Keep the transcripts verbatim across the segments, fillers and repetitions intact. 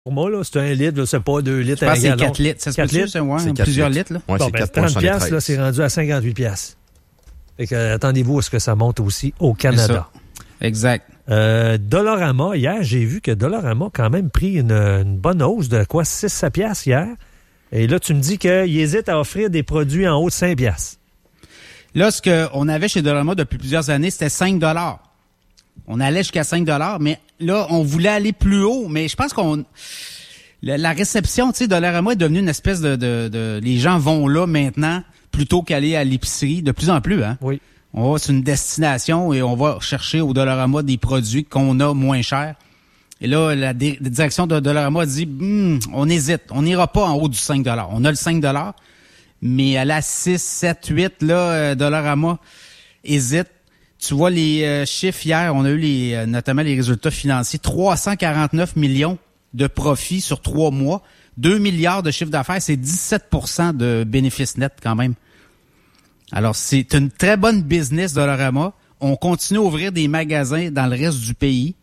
Pour moi, là, c'est un litre, là, c'est pas deux litres. Je pense que c'est quatre litres. Ça se peut-tu, c'est, ouais, c'est plusieurs litres, là? Ouais, bon, c'est ben, quatre trente piastres, là, c'est rendu à cinquante-huit piastres. Fait que, euh, attendez-vous à ce que ça monte aussi au Canada. Exact. Euh, Dollarama, hier, j'ai vu que Dollarama a quand même pris une, une bonne hausse de quoi, six à sept piastres hier. Et là, tu me dis qu'il hésite à offrir des produits en haut de cinq piastres. Là, ce qu'on avait chez Dollarama depuis plusieurs années, c'était cinq dollars. On allait jusqu'à cinq dollars, mais là, on voulait aller plus haut. Mais je pense qu'on... La, la réception, tu sais, Dollarama est devenue une espèce de, de, de... Les gens vont là maintenant plutôt qu'aller à l'épicerie, de plus en plus, hein? Oui. On va sur une destination et on va chercher au Dollarama des produits qu'on a moins chers. Et là, la, dé- la direction de Dollarama dit, hm, on hésite, on n'ira pas en haut du cinq dollars. On a le cinq dollars, mais à la six, sept, huit, là, euh, Dollarama hésite. Tu vois les euh, chiffres hier, on a eu les, euh, notamment les résultats financiers, trois cent quarante-neuf millions de profits sur trois mois, deux milliards de chiffre d'affaires, c'est dix-sept pour cent de bénéfices nets quand même. Alors, c'est une très bonne business Dollarama. On continue à ouvrir des magasins dans le reste du pays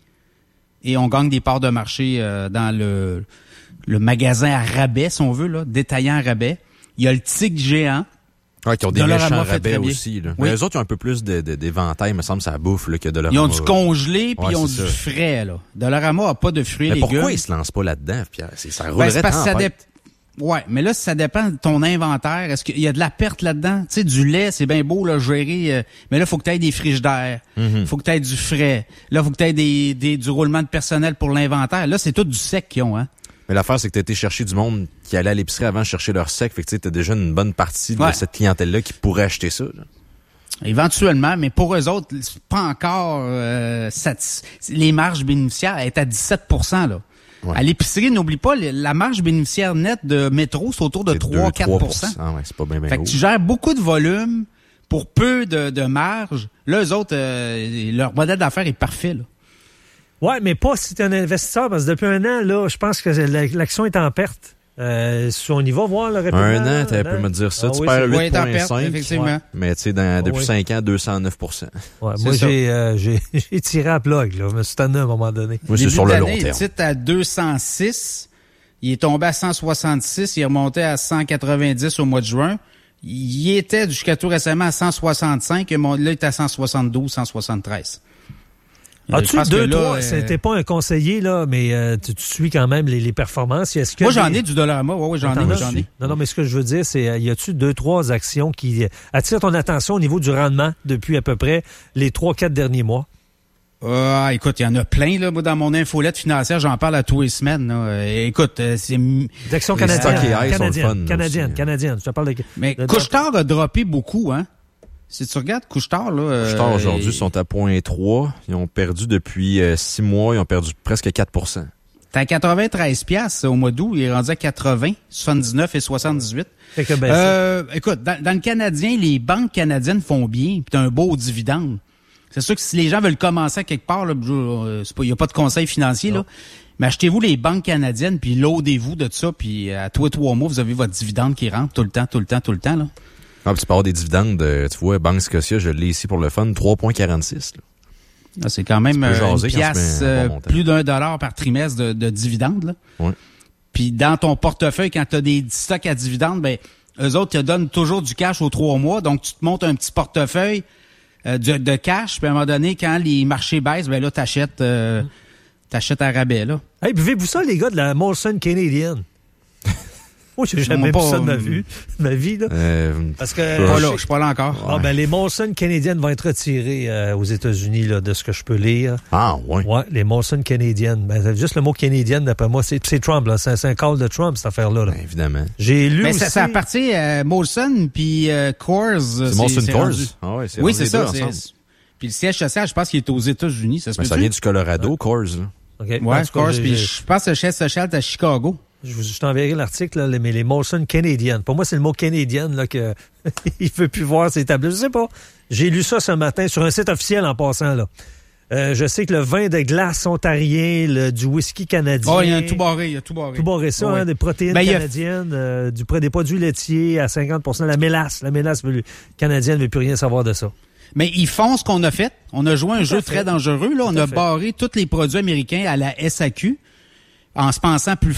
et on gagne des parts de marché euh, dans le, le magasin à rabais, si on veut, là, détaillant à rabais. Il y a le Tigre géant. Ouais, qui ont des Dollarama méchants fait rabais très bien. aussi. Là. Oui. Mais eux autres, ils ont un peu plus de, de, d'éventail, me semble, ça bouffe là, que Dollarama. Ils ont du congelé puis Ouais, ils ont c'est du ça. frais. Là. Dollarama a pas de fruits et Mais légumes. pourquoi ils se lancent pas là-dedans, Pierre? C'est, ça Ben, roulerait c'est parce que tant ça en dépend. tête. Ouais, mais là, ça dépend de ton inventaire. Est-ce qu'il y a de la perte là-dedans? Tu sais, du lait, c'est bien beau, là, gérer, euh, mais là, faut que tu aies des frigidaires. Mm-hmm. Faut que tu aies du frais. Là, faut que tu aies des, des, du roulement de personnel pour l'inventaire. Là, c'est tout du sec qu'ils ont, hein. Mais l'affaire, c'est que t'as été chercher du monde qui allait à l'épicerie avant de chercher leur sec. Fait que tu sais, t'as déjà une bonne partie de Ouais. cette clientèle-là qui pourrait acheter ça. Là. Éventuellement, mais pour eux autres, c'est pas encore euh, satis- les marges bénéficiaires est à dix-sept pour cent là. Ouais. À l'épicerie, n'oublie pas, la marge bénéficiaire nette de Métro, c'est autour de C'est trois à quatre pour cent. Ah ouais, c'est pas bien, bien Fait que haut. tu gères beaucoup de volume pour peu de, de marge. Là, eux autres, euh, leur modèle d'affaires est parfait, là. Ouais, mais pas si tu es un investisseur, parce que depuis un an, là, je pense que l'action est en perte. Euh, si on y va voir le rapidement. Un an, tu un peux an. me dire ça. Ah tu oui, perds c'est- Oui, huit t'en virgule perds, cinq. effectivement. Ouais. Mais tu sais, dans- depuis oui. cinq ans, deux cent neuf pour cent. Ouais, C'est moi, ça. j'ai, euh, j'ai, j'ai tiré à plug, là. Je me suis tanné à un moment donné. Moi, c'est Début sur de le long l'année, terme. Il est à deux cent six. Il est tombé à cent soixante-six. Il est remonté à cent quatre-vingt-dix au mois de juin. Il était jusqu'à tout récemment à cent soixante-cinq. Et mon- là, il est à cent soixante-douze, cent soixante-treize. Euh, As-tu je pense deux, que là, trois? euh, C'était pas un conseiller, là, mais euh, tu, tu suis quand même les, les performances. Est-ce que Moi, j'en les- ai du Dollarama. Oui, oui, j'en ai, T'en moi, as? j'en ai. Non, non, mais ce que je veux dire, c'est, euh, y a-tu deux, trois actions qui euh, attirent ton attention au niveau du rendement depuis à peu près les trois, quatre derniers mois? Ah, écoute, il y en a plein, là. Moi, dans mon infolette financière, j'en parle à tous les semaines, là. Euh, écoute, euh, c'est... Des actions Les canadiennes. stocks A I sont le Canadiennes, fun, là, canadiennes, aussi. canadiennes. Je te parle de... Mais de- Couche-Tard a droppé beaucoup, hein. Si tu regardes Couche-Tard, là... euh, Couche-Tard, aujourd'hui, sont à zéro virgule trois. Ils ont perdu depuis euh, six mois. Ils ont perdu presque quatre pour cent. T'es à quatre-vingt-treize piastres au mois d'août. Il est rendu à quatre-vingts, soixante-dix-neuf et soixante-dix-huit. Fait que, ben, Euh, écoute, dans, dans le Canadien, les banques canadiennes font bien, puis t'as un beau dividende. C'est sûr que si les gens veulent commencer à quelque part, là, je- c'est pas, il y a pas de conseil financier, là. Mais achetez-vous les banques canadiennes, puis loadez-vous de ça, puis à tous les trois mois, vous avez votre dividende qui rentre tout le temps, tout le temps, tout le temps, là. Ah, puis tu peux avoir des dividendes. euh, tu vois, Banque Scotia, je l'ai ici pour le fun, trois virgule quarante-six. Là. Là, c'est quand même Tu peux euh, jaser une quand tu pièce, mets un bon euh, montant. plus d'un dollar par trimestre de, de dividendes, là. Ouais. Puis dans ton portefeuille, quand tu as des stocks à dividendes, ben eux autres te donnent toujours du cash aux trois mois. Donc, tu te montes un petit portefeuille euh, de, de cash. Puis à un moment donné, quand les marchés baissent, ben là, t'achètes euh, t'achètes à rabais, là. hey, buvez-vous ça, les gars de la Molson Canadian? Moi, j'ai jamais pas, vu ça de ma euh, vie, ma vie, là. Euh, Parce que... Euh, Pas je là, sais- je suis pas là encore. Ah, ben, les Molson Canadiennes vont être retirées euh, aux États-Unis, là, de ce que je peux lire. ah, ouais. Ouais, les Molson Canadiennes. Ben, juste le mot canadienne, d'après moi, c'est, c'est Trump, là. C'est, c'est un call de Trump, cette affaire-là. Là. Ben, évidemment. J'ai lu Mais aussi... ça, ça appartient à Molson puis euh, Coors. C'est Molson Coors. rendu- Ah ouais, c'est Oui, rendu c'est les ça. deux c'est- ensemble. Puis le siège social, je pense qu'il est aux États-Unis. Ça se Ben, peut ça vient du Colorado, Coors. Là. OK. Ouais, En tout cas, Coors. j'ai- Puis j'ai- je pense que le siège social est à Chicago. Je, vous, je t'enverrai l'article, là, les- mais les Molson Canadiennes. Pour moi, c'est le mot canadienne là, que il veut plus voir ces tableaux. Je sais pas. J'ai lu ça ce matin sur un site officiel en passant. là. Euh, je sais que le vin de glace ontarien, le, du whisky canadien... Oh, il y a tout barré, il y a tout barré. Tout barré ça, Ouais. hein, des protéines Ben, il y a- canadiennes, euh, du, des produits laitiers à cinquante pour cent. La mélasse, la mélasse veut- canadienne ne veut plus rien savoir de ça. Mais ils font ce qu'on a fait. On a joué un Tout à jeu fait. très dangereux. Là, on Tout à a fait. barré tous les produits américains à la S A Q. en se pensant plus